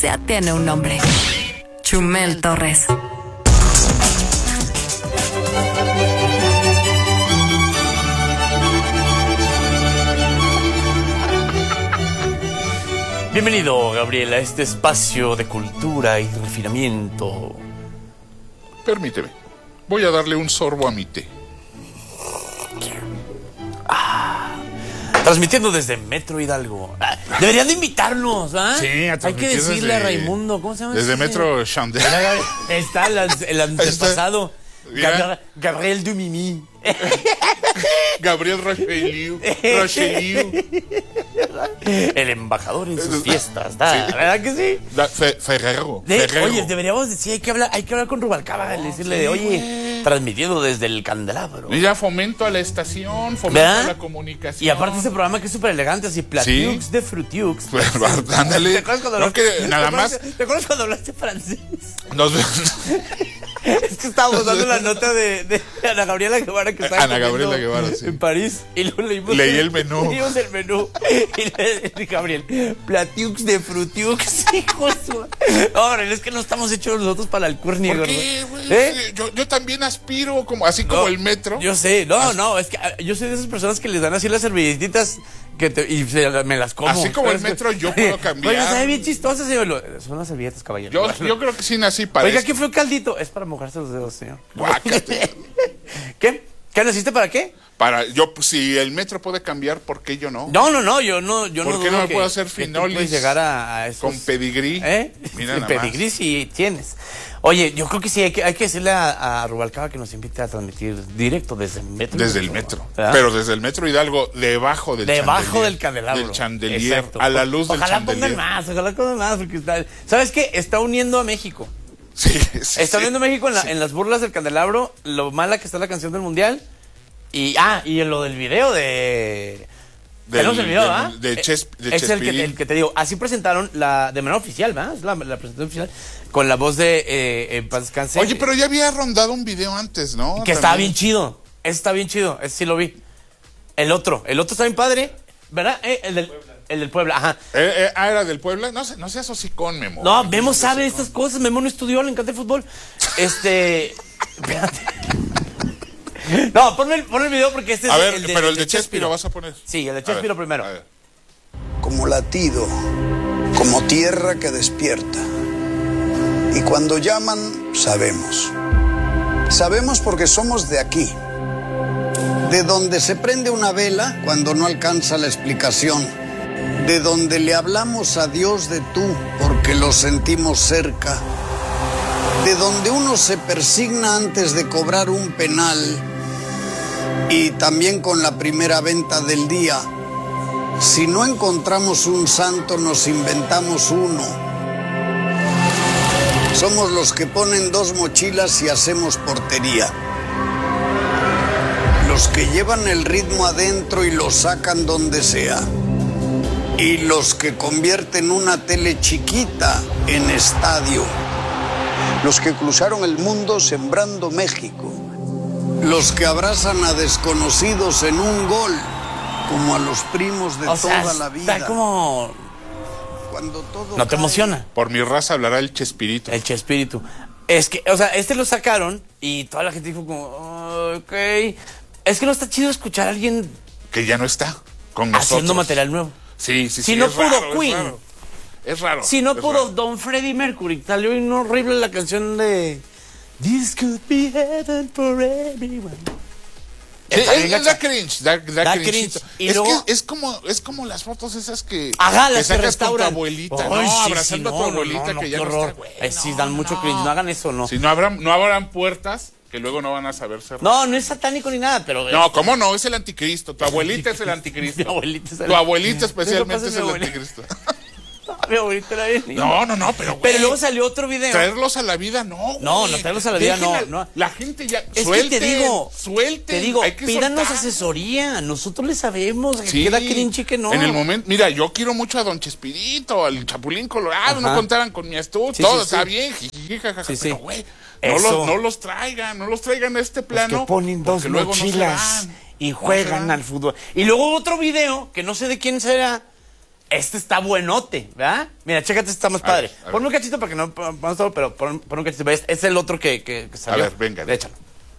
ya tiene un nombre. Chumel Torres. Bienvenido, Gabriel, a este espacio de cultura y refinamiento. Permíteme, voy a darle un sorbo a mi té. Transmitiendo desde Metro Hidalgo. Deberían de invitarnos, ¿ah? Sí, a hay que decirle desde, a Raimundo, ¿cómo se llama? Desde Metro Chandel. Está el antepasado. Mira. Gabriel Dumimi. Gabriel Rocheliu. El embajador en sus fiestas, ¿verdad que sí? Ferrero. Oye, deberíamos decir, hay que hablar con Rubalcaba y decirle, oye, transmitiendo desde el candelabro. Mira, fomento a la estación, fomento a la comunicación. Y aparte ese programa que es súper elegante, así, Platiux de Frutiux. Ándale. ¿Te acuerdas cuando ¿Te acuerdas cuando hablaste francés? Es que estábamos dando la nota de Ana Gabriela Guevara que estaba sí. En París y luego leí el menú. Leímos el menú y le dije, Gabriel, Platiux de Frutiux, hijo de su... Hombre, es que no estamos hechos nosotros para el alcurnia. ¿Por qué, güey? Yo también aspiro así como el metro. Yo sé, no, es que yo soy de esas personas que les dan así las servilletitas me las como. Así como el metro yo puedo cambiar. Oiga, sabe bien chistosa, señor. Son las servilletas, caballero. Yo creo que sí nací para Oiga, esto. ¿qué fue el caldito? Es para mojarse los dedos, señor. Guácate. ¿Qué naciste para qué? Si el metro puede cambiar, ¿por qué yo no? No, yo no. ¿Por qué no me puedo hacer finolis? Puedes llegar a esos... Con pedigrí. Mira nada pedigrí más. Sí tienes. Oye, yo creo que sí, hay que decirle a Rubalcaba que nos invite a transmitir directo desde el metro. Desde el metro. ¿Verdad? Pero desde el metro Hidalgo, debajo del candelabro. Del chandelier. Exacto. A la luz del chandelier. Ojalá pongan más, porque ¿sabes qué? Está uniendo a México. Sí. Está uniendo a México en las burlas del candelabro, lo mala que está la canción del mundial. Y en lo del video tenemos el video, ¿ah? Es el que te digo. Así presentaron de manera oficial, ¿va? Es la presentación oficial. Con la voz de Paz Descanse. Oye, pero ya había rondado un video antes, ¿no? Que estaba bien chido. Ese está bien chido. Ese sí lo vi. El otro está bien padre, ¿verdad? El del Puebla, ajá. ¿Era del Puebla? No seas hocicón, Memo. No, Memo sabe estas cosas. Memo no estudió, le encanta el fútbol. Espérate. No, ponme el video porque este es el de... pero el de Chespiro vas a poner. Sí, el de Chespiro primero. Como latido, como tierra que despierta. Y cuando llaman, sabemos. Sabemos porque somos de aquí. De donde se prende una vela cuando no alcanza la explicación. De donde le hablamos a Dios de tú porque lo sentimos cerca. De donde uno se persigna antes de cobrar un penal. Y también con la primera venta del día. Si no encontramos un santo, nos inventamos uno. Somos los que ponen 2 mochilas y hacemos portería. Los que llevan el ritmo adentro y lo sacan donde sea. Y los que convierten una tele chiquita en estadio. Los que cruzaron el mundo sembrando México. Los que abrazan a desconocidos en un gol, como a los primos de toda la vida. Está como... Cuando todo ¿No te emociona? Por mi raza hablará el Chespirito. El Chespirito. Es que, este lo sacaron y toda la gente dijo como, ok. Es que no está chido escuchar a alguien... Que ya no está con nosotros. Haciendo material nuevo. Sí. Si no pudo Queen. Es raro. Si no pudo Don Freddie Mercury. Salió horrible la canción de... This could be heaven for everyone. Da cringe. Y luego, es como las fotos esas que las que sacas con tu restauran. abuelita. Abrazando a tu abuelita que ya qué no horror. está. Güey, sí, dan mucho cringe. No hagan eso, no. Si no abran puertas que luego no van a saber cerrar. No es satánico ni nada, pero... No, ¿cómo no? Es el anticristo. Tu abuelita es el anticristo. Tu abuelita especialmente es el anticristo. Mi abuelita era bien. No, pero güey, pero luego salió otro video. Traerlos a la vida, no, güey. No, traerlos a la vida, no. La gente ya, es suelten, que te digo, pídanos soltar. Asesoría. Nosotros le sabemos. Sí, queda cringe que no. En el momento, mira, yo quiero mucho a Don Chespirito, al Chapulín Colorado. Ajá. No contaran con mi astucia. Todo está bien, pero güey, no los traigan a este plano. Los que ponen 2 mochilas y juegan al fútbol. Y luego otro video, que no sé de quién será, este está buenote, ¿verdad? Mira, chécate, este está más padre. Ponme un cachito para que no vamos todo, pero pon un cachito. Es el otro que salió. A ver, venga. Échalo.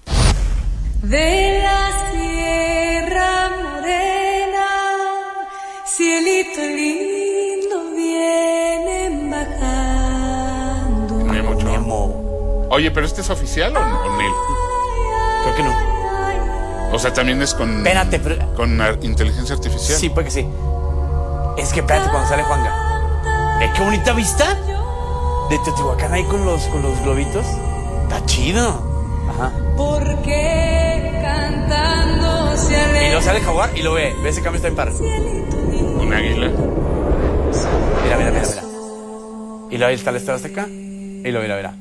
De la Sierra Morena, cielito lindo, vienen bajando. Memo. Oye, ¿pero este es oficial o Nel? Creo que no. O sea, también es con... Espérate, pero... con inteligencia artificial. Sí, puede que sí. Es que espérate cuando sale Juanga. ¿Qué bonita vista? De Teotihuacán ahí con los globitos. Está chido. Ajá. Porque cantando se alegra. Y luego sale Jaguar y lo ve ese cambio está en par. Un águila. Mira. Y luego ahí está el Estado Azteca. Y luego mira.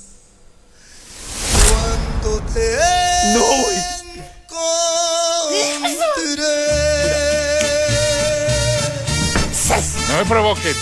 Cuando te No, güey. No me provoquen.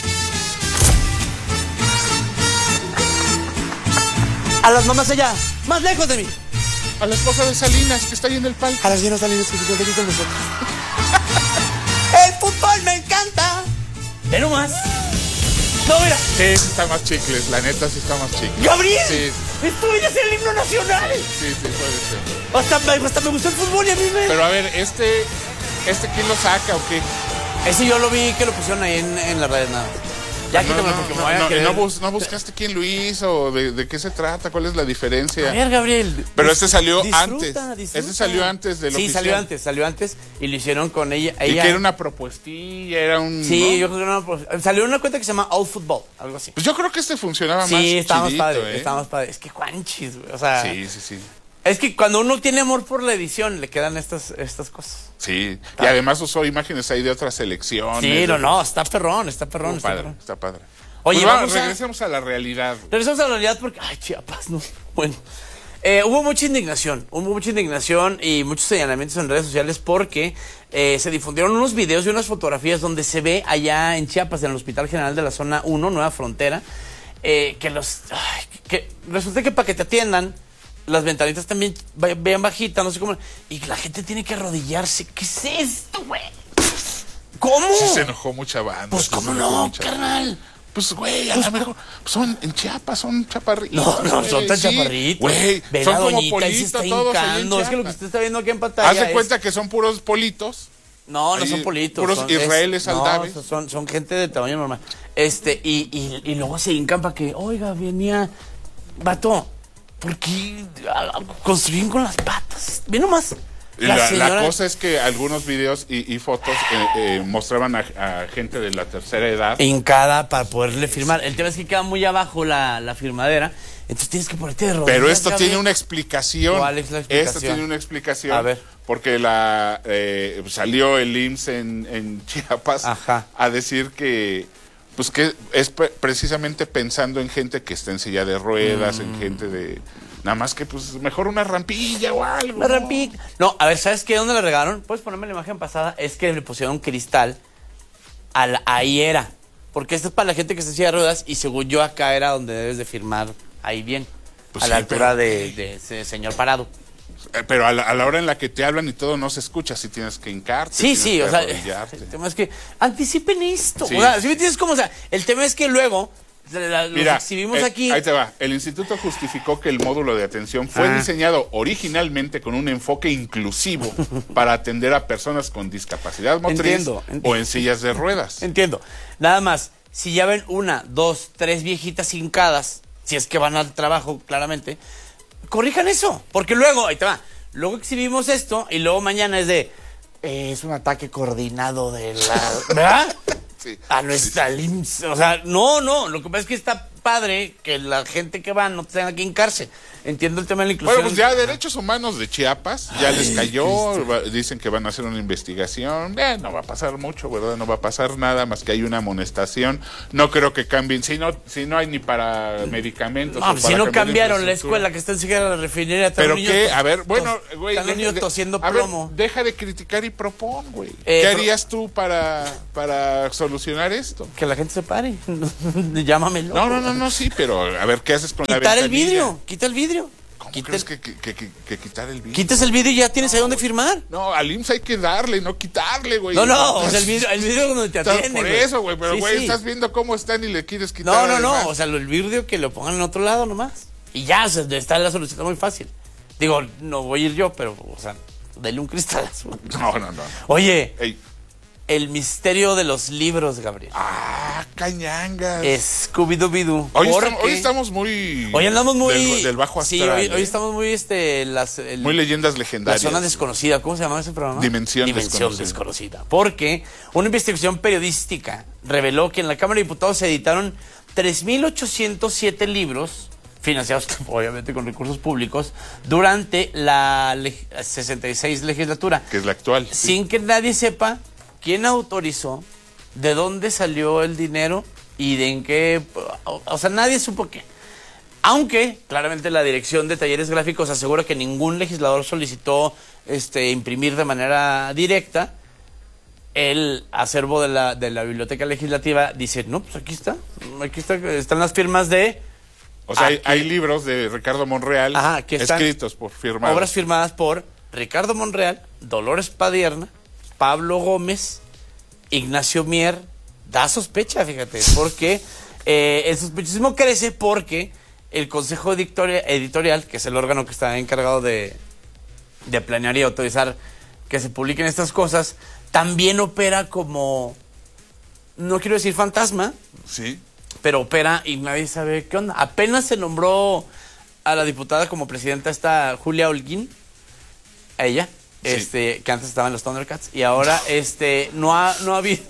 A las mamás allá, más lejos de mí. A la esposa de Salinas, que está ahí en el palco. A las llenas Salinas que se encuentran aquí con nosotros. ¡El fútbol me encanta! ¡Ve nomás! No, mira. Sí, está más chicles, la neta sí está más chicle. ¡Gabriel! Sí. ¡Esto viene a ser el himno nacional! Sí, puede ser. Hasta me gustó el fútbol y a mí me... Pero a ver, ¿este quién lo saca o qué? Ese yo lo vi que lo pusieron ahí en las redes, nada. Ya quítamelo porque me vayan a querer. No buscaste quién lo hizo, de qué se trata, cuál es la diferencia. A ver, Gabriel. Pero este salió antes. Disfruta. Este salió antes de lo Sí, salió antes y lo hicieron con ella. Y que era una propuestilla, era un... Sí, ¿no? yo creo que salió en una cuenta que se llama All Football, algo así. Pues yo creo que este funcionaba más Sí, está más chidito, padre, está más padre. Es que Juanchis, güey, o sea... Sí. Es que cuando uno tiene amor por la edición, le quedan estas cosas. Sí, y además usó imágenes ahí de otras selecciones. Sí, no, está perrón. Está padre. Oye, pues regresemos a la realidad. Regresamos a la realidad porque... Ay, Chiapas, no. Bueno, hubo mucha indignación y muchos señalamientos en redes sociales porque se difundieron unos videos y unas fotografías donde se ve allá en Chiapas, en el Hospital General de la Zona 1, Nueva Frontera, que resulta que para que te atiendan, las ventanitas también vean bajitas, no sé cómo, y la gente tiene que arrodillarse. ¿Qué es esto, güey? ¿Cómo? Sí se enojó mucha banda. Pues cómo no, carnal. Pues, güey, a lo mejor son en Chiapas, son chaparritos. No son tan chaparritos. Güey, son como politos todos ahí en Chiapas. Es que lo que usted está viendo aquí en pantalla. Haz de cuenta que son puros politos. No son politos. Puros israeles aldaves. No, son gente de tamaño normal. Y luego se hincan para que, oiga, venía, vato, ¿por qué construyen con las patas? Ve nomás. La cosa es que algunos videos y fotos mostraban a gente de la tercera edad hincada para poderle firmar. El tema es que queda muy abajo la firmadera, entonces tienes que ponerte de rodillas. Pero esto tiene una explicación. ¿Cuál es la explicación? Esto tiene una explicación. A ver. Porque salió el IMSS en Chiapas a decir que pues que es precisamente pensando en gente que está en silla de ruedas, en gente de... Nada más que, pues, mejor una rampilla o algo. Una rampilla. No, a ver, ¿sabes qué? ¿Dónde le regaron? Puedes ponerme la imagen pasada. Es que le pusieron un cristal ahí era. Porque esto es para la gente que está en silla de ruedas y según yo acá era donde debes de firmar ahí bien. Pues a la altura de ese señor parado. Pero a la hora en la que te hablan y todo no se escucha, si tienes que hincarte. Sí, o sea, el tema es que anticipen esto. Sí. O sea, si me entiendes cómo, o sea, el tema es que luego los exhibimos aquí. Ahí te va. El instituto justificó que el módulo de atención fue diseñado originalmente con un enfoque inclusivo para atender a personas con discapacidad motriz o en sillas de ruedas. Entiendo. Nada más, si ya ven 1, 2, 3 viejitas hincadas, si es que van al trabajo, claramente, corrijan eso, porque luego, ahí te va, luego exhibimos esto y luego mañana es un ataque coordinado de la... ¿Verdad? Sí, a nuestra LIMS. O sea, no, lo que pasa es que está padre que la gente que va no tenga que hincarse. Entiendo el tema de la inclusión. Bueno, pues ya Derechos Humanos de Chiapas ya les cayó, dicen que van a hacer una investigación. No va a pasar mucho, ¿verdad? No va a pasar nada más que hay una amonestación. No creo que cambien, si no hay ni para medicamentos. No, si no cambiaron la escuela que está enseguida de la refinería. Pero qué, a ver, bueno, güey. Están niños tosiendo plomo. Deja de criticar y propon, güey. ¿Qué harías tú para solucionar esto? Que la gente se pare. Llámamelo. No, sí, pero a ver, ¿qué haces con la ventanilla? Quita el vidrio. Quita el vidrio. ¿Cómo crees que quitar el vidrio? Quites el vidrio y ya tienes ahí donde firmar. No, al IMSS hay que darle, no quitarle, güey. No, o sea, el vidrio donde te atienden. Por eso, güey, pero Sí, güey, sí. estás viendo cómo están y le quieres quitar. No, o sea, el vidrio que lo pongan en otro lado nomás. Y ya, o sea, está la solución muy fácil. Digo, no voy a ir yo, pero, o sea, dale un cristalazo. No. Oye, Ey. el misterio de los libros, Gabriel. Cañangas. Scooby-Doo. Hoy estamos muy... Hoy andamos muy... Del bajo Sí, astral. hoy estamos muy, muy leyendas La legendarias. zona desconocida. ¿Cómo se llama ese programa? Dimensión desconocida. Porque una investigación periodística reveló que en la Cámara de Diputados se editaron 3.807 libros, financiados obviamente con recursos públicos, durante la 66 legislatura. Que es la actual. Sin que nadie sepa quién autorizó, de dónde salió el dinero y de en qué... O sea, nadie supo qué. Aunque, claramente, la Dirección de Talleres Gráficos asegura que ningún legislador solicitó imprimir de manera directa. El acervo de la Biblioteca Legislativa dice, no, pues aquí están las firmas de... O sea, hay libros de Ricardo Monreal que están escritos por firmados. Obras firmadas por Ricardo Monreal, Dolores Padierna, Pablo Gómez, Ignacio Mier. Da sospecha, fíjate, porque el sospechosismo crece porque el Consejo Editorial, que es el órgano que está encargado de planear y autorizar que se publiquen estas cosas, también opera como, no quiero decir fantasma, sí, pero opera y nadie sabe qué onda. Apenas se nombró a la diputada como presidenta esta Julia Holguín, a ella, sí. Que antes estaba en los Thundercats, y ahora no ha habido.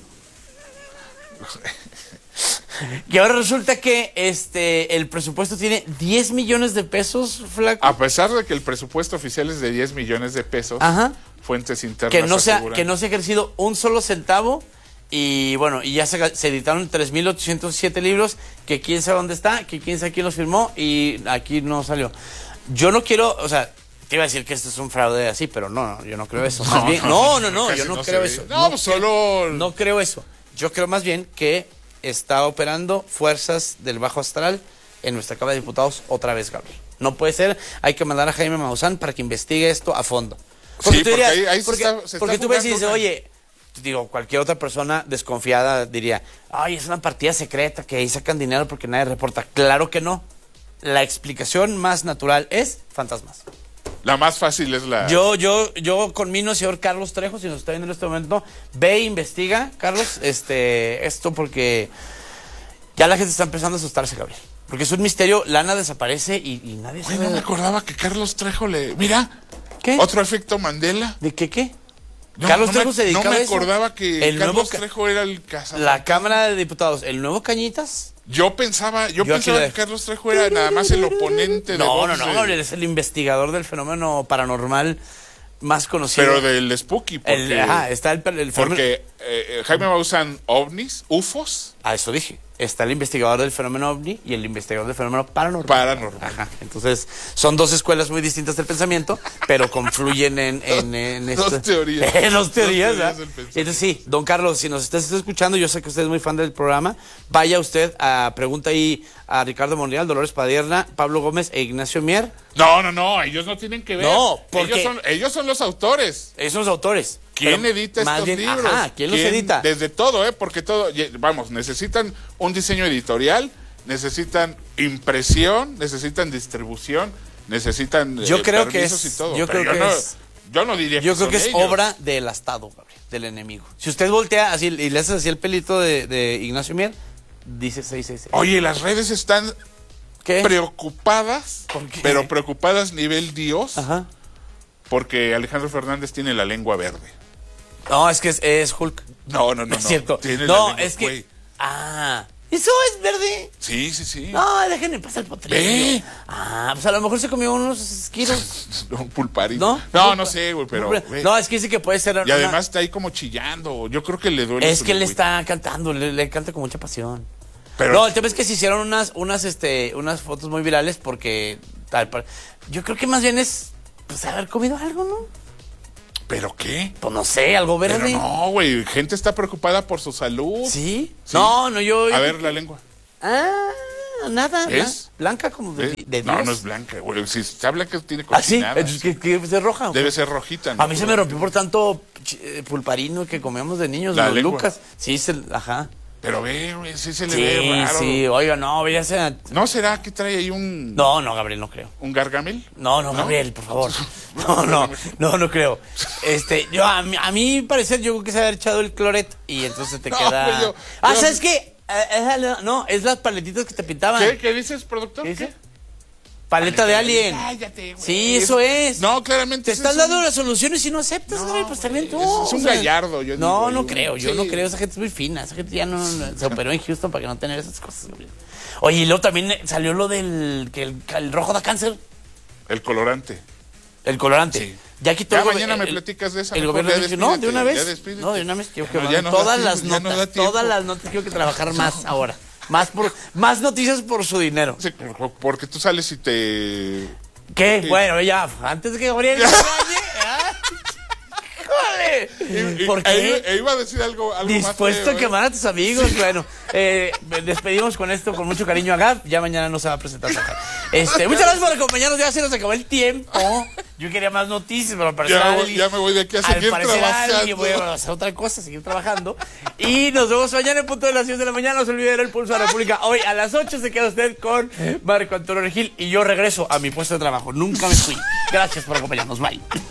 Y ahora resulta que el presupuesto tiene 10 millones de pesos, flaco. A pesar de que el presupuesto oficial es de 10 millones de pesos, fuentes internas que no se ha ejercido un solo centavo. Y bueno, y ya se editaron 3.807 libros, que quién sabe dónde está, que quién sabe quién los firmó, y aquí no salió. Yo no quiero, o sea, te iba a decir que esto es un fraude así, pero no, yo no creo eso. Más bien, no, yo no creo eso. No creo eso. Yo creo más bien que está operando fuerzas del bajo astral en nuestra Cámara de Diputados otra vez, Gabriel. No puede ser, hay que mandar a Jaime Maussan para que investigue esto a fondo. Porque sí, tú dirías, ahí se está porque tú ves y dices, jugando oye, cualquier otra persona desconfiada diría, ay, es una partida secreta que ahí sacan dinero porque nadie reporta. Claro que no. La explicación más natural es fantasmas. La más fácil es la... Yo conmino al señor Carlos Trejo, si nos está viendo en este momento, ve e investiga, Carlos, esto porque ya la gente está empezando a asustarse, Gabriel. Porque es un misterio, Lana desaparece y nadie sabe. No me acordaba que Carlos Trejo Mira, ¿qué? Otro efecto Mandela. ¿De qué? Carlos Trejo se dedicaba a eso. No me acordaba que Carlos Trejo era el cazador. La Cámara de Diputados, el nuevo Cañitas. Yo pensaba que Carlos Trejo era nada más el oponente de No, él es el investigador del fenómeno paranormal más conocido. Pero del Spooky, porque... está el fenómeno... Porque Jaime Maussan, ovnis, UFOs... Eso dije. Está el investigador del fenómeno ovni y el investigador del fenómeno paranormal. Paranormal. Entonces, son dos escuelas muy distintas del pensamiento, pero confluyen en dos teorías. En dos teorías, del Entonces, sí, don Carlos, si nos está escuchando, yo sé que usted es muy fan del programa, vaya usted a pregunta ahí a Ricardo Monreal, Dolores Padierna, Pablo Gómez e Ignacio Mier. No, ellos no tienen que ver. No, porque... Ellos son los autores. Ellos son los autores. ¿Quién edita estos libros? ¿Quién los edita? Desde todo, porque todo, vamos, necesitan un diseño editorial, necesitan impresión, necesitan distribución, necesitan permisos y todo. Yo no diría que yo creo que es ellos. Obra del Estado, Gabriel, del enemigo. Si usted voltea así y le hace así el pelito de Ignacio Mier, dice 666. Oye, las redes están preocupadas, ¿por qué? Pero preocupadas nivel Dios, porque Alejandro Fernández tiene la lengua verde. No, es que es Hulk. No. Es cierto. Tiene no, la lengua, es que... güey. ¿Eso es verde? Sí. No, déjenme pasar el potrillo. Pues a lo mejor se comió unos esquiros. Un pulparito. No sé, güey, pero... No, es que dice que puede ser... Y además está ahí como chillando. Yo creo que le duele. Es que le está cantando, le canta con mucha pasión. Pero... No, el tema es que se hicieron unas fotos muy virales porque... Yo creo que más bien es... Pues haber comido algo, ¿no? ¿Pero qué? Pues no sé, algo verde. Pero no, güey, gente está preocupada por su salud. ¿Sí? No, yo... A ver, la lengua. Nada. ¿Es? blanca como de 10. No es blanca, güey. Si está blanca tiene ¿Ah, sí? cocinadas. Entonces, ¿qué es roja? Debe ser rojita, ¿no? A mí se me rompió por tanto pulparino que comíamos de niños, La los lengua. Lucas. Sí, ajá. Pero ve, güey, sí se le ve raro. Sí, oiga, no, ya sea... ¿No será que trae ahí un... No, Gabriel, no creo. ¿Un gargamel? No, Gabriel, por favor. No creo. Yo, a mí parecer, yo creo que se ha echado el cloret y entonces te queda... ¿Sabes qué? No, es las paletitas que te pintaban. ¿Qué dices, productor? ¿Qué dice? Paleta de Alien. Cállate, güey. Sí, eso es. No, claramente. Te están dando las soluciones y no aceptas, Gabriel, pues también tú. Es un gallardo, yo digo. No creo, yo no creo. Esa gente es muy fina. Esa gente ya no se operó en Houston para que no tener esas cosas, Gabriel. Oye, y luego también salió lo del que el rojo da cáncer. El colorante. El colorante. Sí. Ya quitó mañana me platicas de esa. El gobierno dice, no, de una vez. No, de una vez. Todas las notas quiero que trabajar más ahora. Más noticias por su dinero. Sí, porque tú sales y te... ¿Qué? Bueno, ya, antes de que Gabriel se vaya, ¡Híjole! ¿Por qué? Iba a decir algo dispuesto más feo, a quemar a tus amigos. Bueno, despedimos con esto con mucho cariño a Gab. Ya mañana no se va a presentar. Muchas gracias por acompañarnos. Ya se nos acabó el tiempo. Yo quería más noticias, pero al parecer ya me voy de aquí a seguir trabajando. Voy a hacer otra cosa, seguir trabajando. Y nos vemos mañana en punto de las 10 de la mañana. No se olviden el Pulso de la República. Hoy a las 8 se queda usted con Marco Antonio Regil y yo regreso a mi puesto de trabajo. Nunca me fui. Gracias por acompañarnos. Bye.